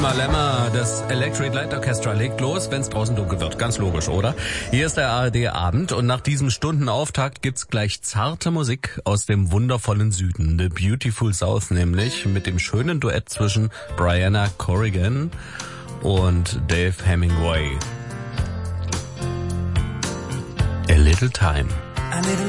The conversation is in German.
Lemma, das Electric Light Orchestra legt los, wenn es draußen dunkel wird. Ganz logisch, oder? Hier ist der ARD-Abend und nach diesem Stundenauftakt gibt's gleich zarte Musik aus dem wundervollen Süden. The Beautiful South nämlich, mit dem schönen Duett zwischen Brianna Corrigan und Dave Hemingway. A Little Time.